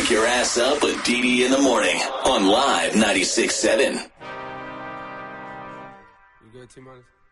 Wake your ass up with DD in the morning on Live 96.7. You good, T-Minus?